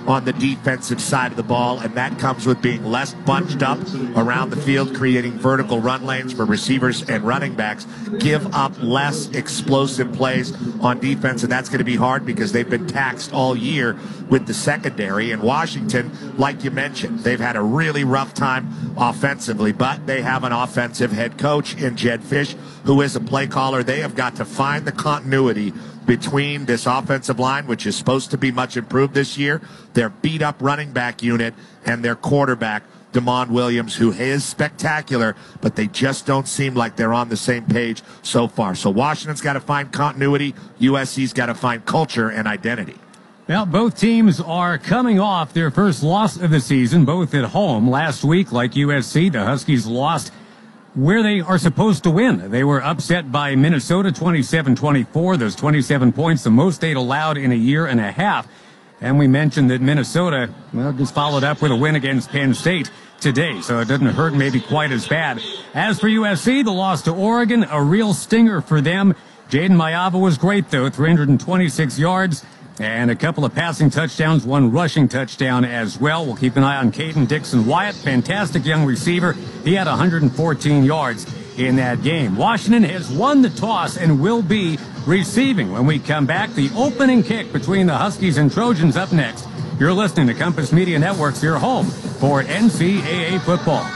on the defensive side of the ball, and that comes with being less bunched up around the field, creating vertical run lanes for receivers and running backs, give up less explosive plays on defense, and that's going to be hard because they've been taxed all year with the secondary. And Washington, like you mentioned, they've had a really rough time offensively, but they have an offensive head coach in Jedd Fisch, who is a play caller. They have got to find the continuity between this offensive line, which is supposed to be much improved this year, their beat-up running back unit, and their quarterback, Demond Williams, who is spectacular, but they just don't seem like they're on the same page so far. So Washington's got to find continuity. USC's got to find culture and identity. Well, both teams are coming off their first loss of the season, both at home. Last week, like USC, the Huskies lost where they are supposed to win. They were upset by Minnesota 27-24. Those 27 points, the most they'd allowed in a year and a half. And we mentioned that Minnesota, well, just followed up with a win against Penn State today, so it doesn't hurt maybe quite as bad. As for USC, the loss to Oregon, a real stinger for them. Jaden Mayava was great, though, 326 yards. And a couple of passing touchdowns, one rushing touchdown as well. We'll keep an eye on Caden Dixon-Wyatt, fantastic young receiver. He had 114 yards in that game. Washington has won the toss and will be receiving when we come back. The opening kick between the Huskies and Trojans up next. You're listening to Compass Media Network's your home for NCAA football.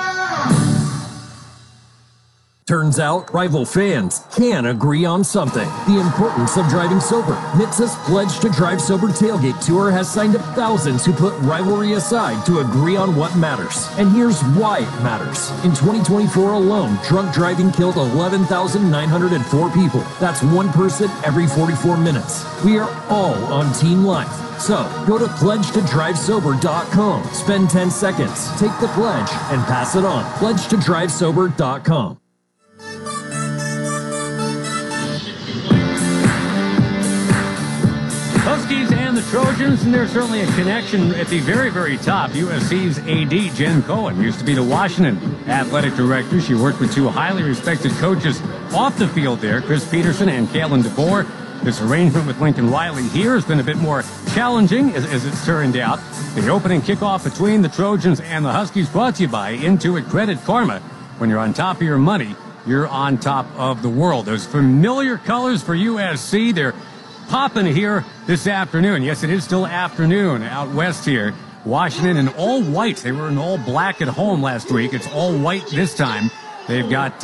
Turns out, rival fans can agree on something. The importance of driving sober. NHTSA's Pledge to Drive Sober Tailgate Tour has signed up thousands who put rivalry aside to agree on what matters. And here's why it matters. In 2024 alone, drunk driving killed 11,904 people. That's one person every 44 minutes. We are all on Team Life. So, go to pledgetodrivesober.com. Spend 10 seconds, take the pledge, and pass it on. pledgetodrivesober.com. Huskies and the Trojans, and there's certainly a connection at the very, very top. USC's AD, Jen Cohen, used to be the Washington athletic director. She worked with two highly respected coaches off the field there, Chris Peterson and Kalen DeBoer. This arrangement with Lincoln Riley here has been a bit more challenging, as it's turned out. The opening kickoff between the Trojans and the Huskies brought to you by Intuit Credit Karma. When you're on top of your money, you're on top of the world. Those familiar colors for USC, they're popping here this afternoon. Yes, it is still afternoon out west here. Washington in all white. They were in all black at home last week. It's all white this time. They've got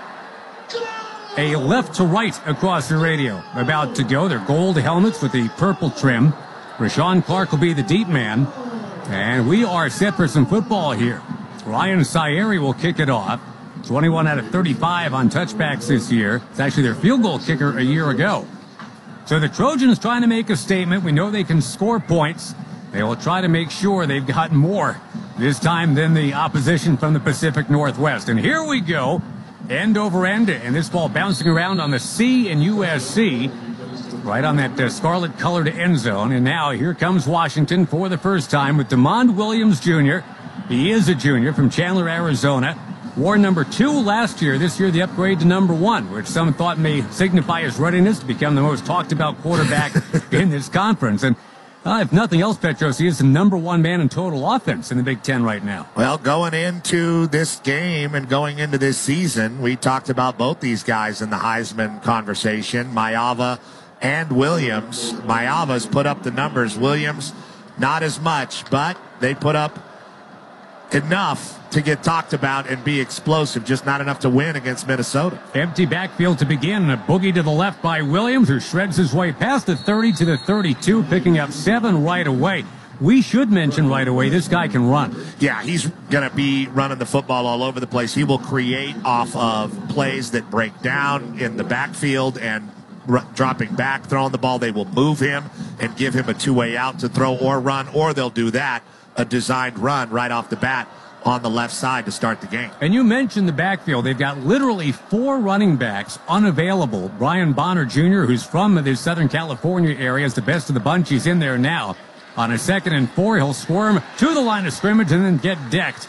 a left to right across the radio about to go. They're gold helmets with the purple trim. Rashawn Clark will be the deep man. And we are set for some football here. Ryan Sayeri will kick it off. 21 out of 35 on touchbacks this year. It's actually their field goal kicker a year ago. So the Trojans trying to make a statement. We know they can score points. They will try to make sure they've got more this time than the opposition from the Pacific Northwest. And here we go, end over end, and this ball bouncing around on the C in USC, right on that scarlet-colored end zone. And now here comes Washington for the first time with Demond Williams Jr. He is a junior from Chandler, Arizona. Wore number 2 last year. This year, the upgrade to number 1, which some thought may signify his readiness to become the most talked-about quarterback in this conference. And if nothing else, Petros, he is the number 1 man in total offense in the Big Ten right now. Well, going into this game and going into this season, we talked about both these guys in the Heisman conversation, Mayava and Williams. Mayava's put up the numbers. Williams, not as much, but they put up enough to get talked about and be explosive, just not enough to win against Minnesota. Empty backfield to begin, and a boogie to the left by Williams, who shreds his way past the 30 to the 32, picking up 7 right away. We should mention right away, this guy can run. Yeah, he's going to be running the football all over the place. He will create off of plays that break down in the backfield and dropping back, throwing the ball. They will move him and give him a two-way out to throw or run, or they'll do that, a designed run right off the bat on the left side to start the game. And you mentioned the backfield. They've got literally 4 running backs unavailable. Brian Bonner Jr., who's from the Southern California area, is the best of the bunch. He's in there now. On a 2nd and 4, he'll squirm to the line of scrimmage and then get decked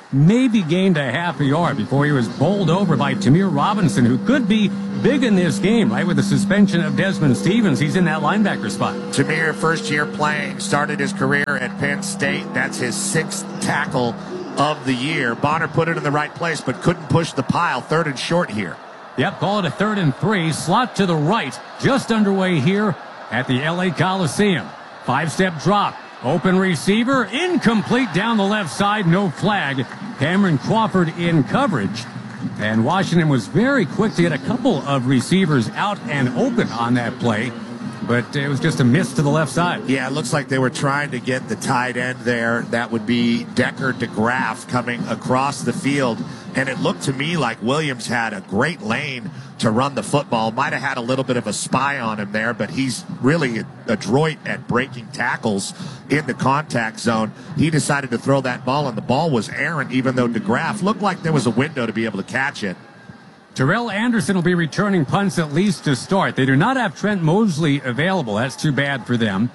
maybe gained a half a yard before he was bowled over by Tamir Robinson, who could be big in this game, right? With the suspension of Desmond Stevens, he's in that linebacker spot. Tamir, first year playing, started his career at Penn State. That's his 6th tackle of the year. Bonner put it in the right place, but couldn't push the pile. 3rd and short here. Yep, call it a 3rd and 3. Slot to the right, just underway here at the LA Coliseum. 5-step drop. Open receiver, incomplete down the left side, no flag. Cameron Crawford in coverage. And Washington was very quick to get a couple of receivers out and open on that play, but it was just a miss to the left side. Yeah, it looks like they were trying to get the tight end there. That would be Decker DeGraff coming across the field. And it looked to me like Williams had a great lane to run the football. Might have had a little bit of a spy on him there, but he's really adroit at breaking tackles in the contact zone. He decided to throw that ball, and the ball was errant, even though DeGraff looked like there was a window to be able to catch it. Terrell Anderson will be returning punts at least to start. They do not have Trent Mosley available. That's too bad for them.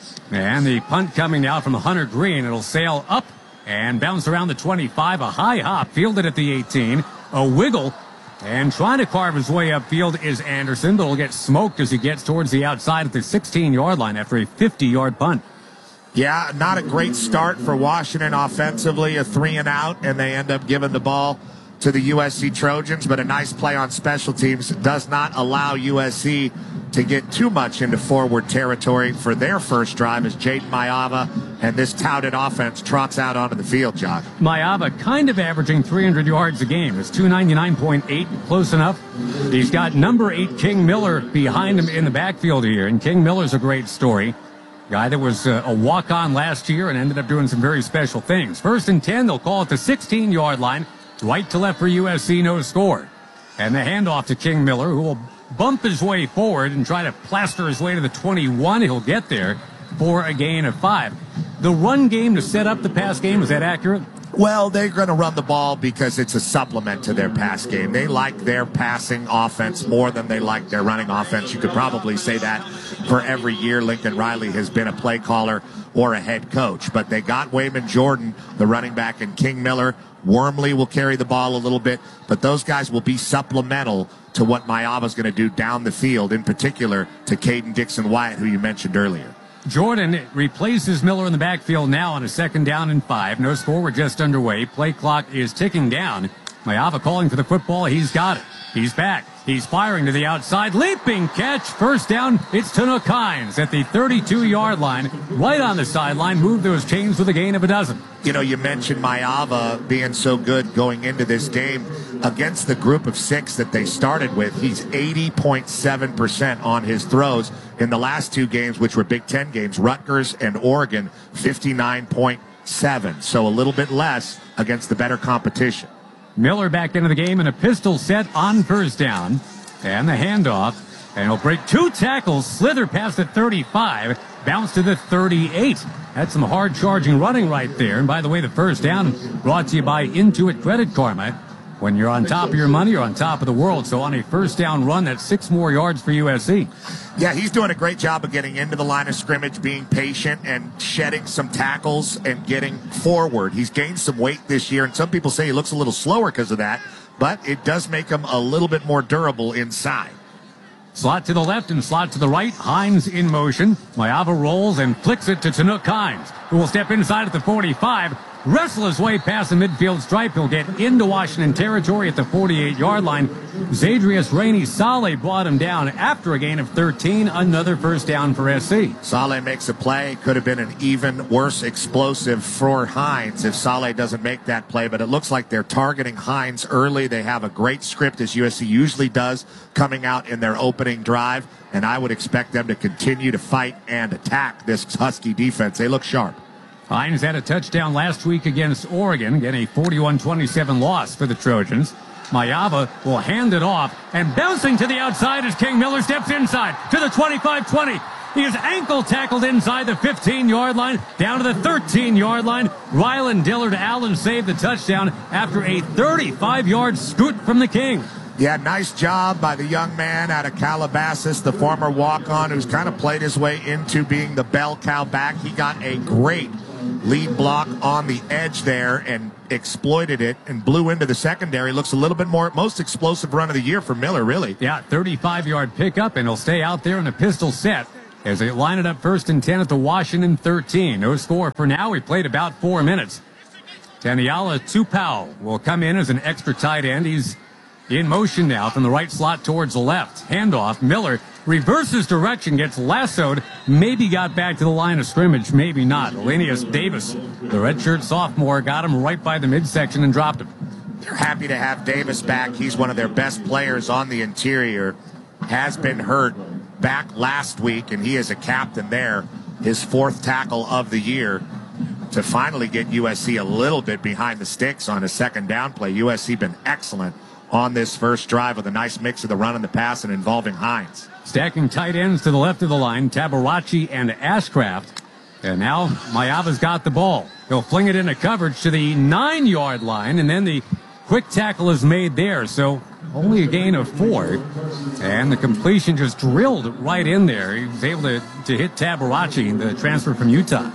And the punt coming now from Hunter Green. It'll sail up and bounce around the 25. A high hop, fielded at the 18. A wiggle, and trying to carve his way upfield is Anderson, but will get smoked as he gets towards the outside at the 16-yard line after a 50-yard punt. Yeah, not a great start for Washington offensively. A 3-and-out, and they end up giving the ball to the USC Trojans, but a nice play on special teams does not allow USC to get too much into forward territory for their first drive as Jaden Maiava and this touted offense trots out onto the field, Josh. Maiava kind of averaging 300 yards a game. It's 299.8, close enough. He's got number 8 King Miller behind him in the backfield here, and King Miller's a great story. Guy that was a walk-on last year and ended up doing some very special things. 1st and 10, they'll call it the 16-yard line. Right to left for USC, no score. And the handoff to King Miller, who will bump his way forward and try to plaster his way to the 21. He'll get there for a gain of 5. The run game to set up the pass game, is that accurate? Well, they're going to run the ball because it's a supplement to their pass game. They like their passing offense more than they like their running offense. You could probably say that for every year Lincoln Riley has been a play caller or a head coach. But they got Wayman Jordan, the running back, and King Miller. Wormley will carry the ball a little bit, but those guys will be supplemental to what Maiava's going to do down the field, in particular to Caden Dixon-Wyatt, who you mentioned earlier. Jordan replaces Miller in the backfield now on a 2nd down and 5. No score, we're just underway. Play clock is ticking down. Maiava calling for the football. He's got it. He's back. He's firing to the outside. Leaping catch. 1st down. It's Tanook Hines at the 32-yard line. Right on the sideline. Move those chains with a gain of 12. You know, you mentioned Maiava being so good going into this game. Against the group of 6 that they started with, he's 80.7% on his throws. In the last 2 games, which were Big Ten games, Rutgers and Oregon, 59.7. So a little bit less against the better competition. Miller back into the game in a pistol set on 1st down. And the handoff. And he'll break 2 tackles, slither past the 35, bounce to the 38. That's some hard-charging running right there. And by the way, the 1st down brought to you by Intuit Credit Karma. When you're on top of your money, you're on top of the world. So on a 1st down run, that's 6 more yards for USC. Yeah, he's doing a great job of getting into the line of scrimmage, being patient, and shedding some tackles and getting forward. He's gained some weight this year, and some people say he looks a little slower because of that, but it does make him a little bit more durable inside. Slot to the left and slot to the right. Hines in motion. Maiava rolls and flicks it to Tanook Hines, who will step inside at the 45. Wrestle his way past the midfield stripe. He'll get into Washington territory at the 48-yard line. Zadrius Rainey-Saleh brought him down after a gain of 13. Another 1st down for SC. Saleh makes a play. Could have been an even worse explosive for Hines if Saleh doesn't make that play. But it looks like they're targeting Hines early. They have a great script, as USC usually does, coming out in their opening drive. And I would expect them to continue to fight and attack this Husky defense. They look sharp. Hines had a touchdown last week against Oregon, getting a 41-27 loss for the Trojans. Maiava will hand it off, and bouncing to the outside as King Miller steps inside to the 25-20. He is ankle tackled inside the 15-yard line, down to the 13-yard line. Rylan Dillard Allen saved the touchdown after a 35-yard scoot from the King. Yeah, nice job by the young man out of Calabasas, the former walk-on who's kind of played his way into being the bell cow back. He got a great lead block on the edge there and exploited it and blew into the secondary. Looks a little bit more, most explosive run of the year for Miller, really. Yeah, 35-yard pickup, and he'll stay out there in a pistol set as they line it up 1st and 10 at the Washington 13. No score for now. We played about 4 minutes. Taniela Tupou will come in as an extra tight end. He's in motion now from the right slot towards the left. Handoff. Miller reverses direction, gets lassoed, maybe got back to the line of scrimmage, maybe not. Elenius Davis, the redshirt sophomore, got him right by the midsection and dropped him. They're happy to have Davis back. He's one of their best players on the interior. Has been hurt back last week, and he is a captain there. His 4th tackle of the year to finally get USC a little bit behind the sticks on a 2nd down play. USC been excellent on this first drive with a nice mix of the run and the pass and involving Hines. Stacking tight ends to the left of the line, Tabarachi and Ashcraft. And now Mayava's got the ball. He'll fling it into coverage to the 9-yard line, and then the quick tackle is made there. So only a gain of 4. And the completion just drilled right in there. He was able to hit Tabarachi, the transfer from Utah.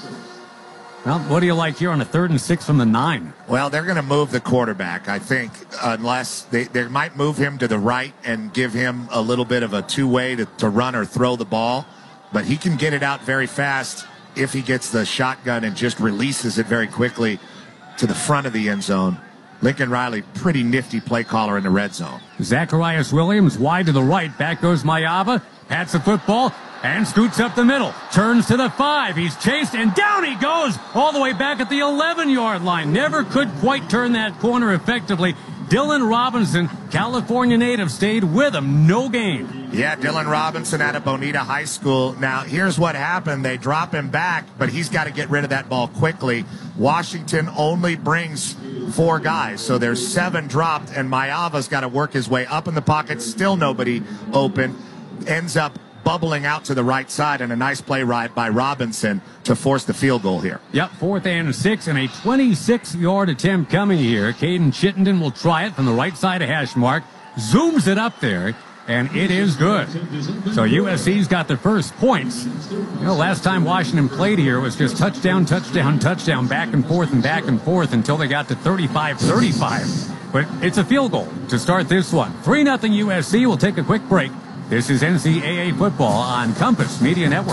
Well, what do you like here on a 3rd and 6 from the 9? Well, they're going to move the quarterback, I think, unless they might move him to the right and give him a little bit of a two-way to run or throw the ball. But he can get it out very fast if he gets the shotgun and just releases it very quickly to the front of the end zone. Lincoln Riley, pretty nifty play caller in the red zone. Zacharias Williams wide to the right. Back goes Mayava. Pats the football and scoots up the middle. Turns to the 5. He's chased, and down he goes all the way back at the 11-yard line. Never could quite turn that corner effectively. Dylan Robinson, California native, stayed with him. No gain. Yeah, Dylan Robinson out of Bonita High School. Now, here's what happened. They drop him back, but he's got to get rid of that ball quickly. Washington only brings 4 guys, so there's 7 dropped, and Mayava's got to work his way up in the pocket. Still nobody open. Ends up bubbling out to the right side, and a nice play right by Robinson to force the field goal here. Yep, 4th and 6, and a 26-yard attempt coming here. Caden Chittenden will try it from the right side of hash mark, zooms it up there, and it is good. So USC's got the first points. You know, last time Washington played here was just touchdown, touchdown, touchdown, back and forth until they got to 35-35. But it's a field goal to start this one. 3-0 USC. We'll take a quick break. This is NCAA football on Compass Media Network.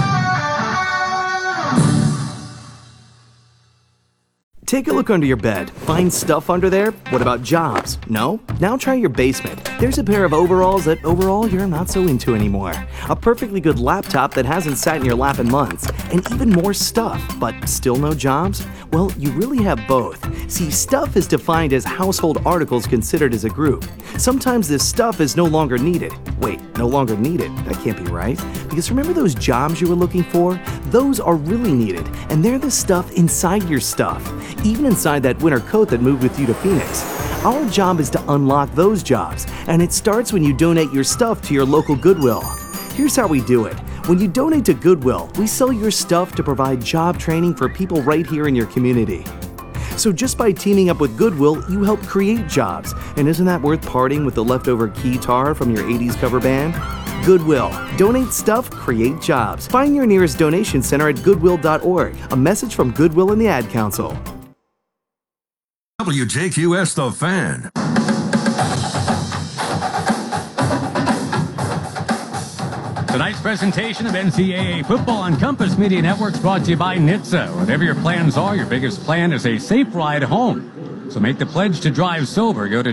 Take a look under your bed. Find stuff under there? What about jobs? No? Now try your basement. There's a pair of overalls that overall you're not so into anymore. A perfectly good laptop that hasn't sat in your lap in months. And even more stuff, but still no jobs? Well, you really have both. See, stuff is defined as household articles considered as a group. Sometimes this stuff is no longer needed. Wait, no longer needed? That can't be right. Because remember those jobs you were looking for? Those are really needed, and they're the stuff inside your stuff. Even inside that winter coat that moved with you to Phoenix. Our job is to unlock those jobs, and it starts when you donate your stuff to your local Goodwill. Here's how we do it. When you donate to Goodwill, we sell your stuff to provide job training for people right here in your community. So just by teaming up with Goodwill, you help create jobs. And isn't that worth parting with the leftover guitar from your 80s cover band? Goodwill. Donate stuff, create jobs. Find your nearest donation center at goodwill.org. A message from Goodwill and the Ad Council. WJQS The Fan. Tonight's presentation of NCAA football on Compass Media Network is brought to you by NHTSA. Whatever your plans are, your biggest plan is a safe ride home. So make the pledge to drive sober. Go to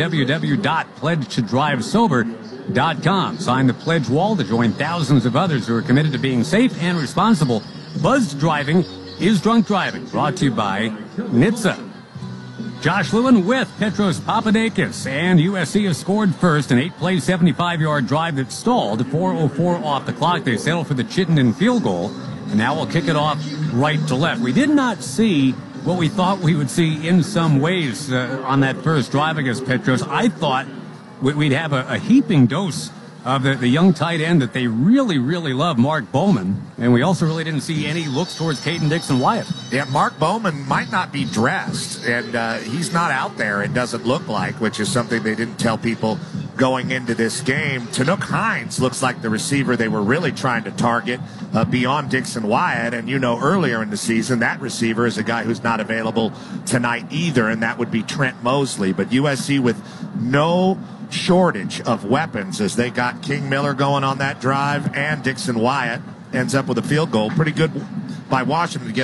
www.pledgetodrivesober.com. Sign the pledge wall to join thousands of others who are committed to being safe and responsible. Buzzed driving is drunk driving. Brought to you by NHTSA. Josh Lewin with Petros Papadakis, and USC has scored first, an 8-play, 75-yard drive that stalled. 4:04 off the clock. They settled for the Chittenden field goal, and now we'll kick it off right to left. We did not see what we thought we would see in some ways on that first drive against Petros. I thought we'd have a heaping dose of the young tight end that they really, really love, Mark Bowman. And we also really didn't see any looks towards Caden Dixon-Wyatt. Yeah, Mark Bowman might not be dressed, and he's not out there, it doesn't look like, which is something they didn't tell people going into this game. Tanook Hines looks like the receiver they were really trying to target beyond Dixon Wyatt. And earlier in the season, that receiver is a guy who's not available tonight either, and that would be Trent Mosley. But USC with no shortage of weapons, as they got King Miller going on that drive, and Dixon Wyatt ends up with a field goal. Pretty good by Washington to get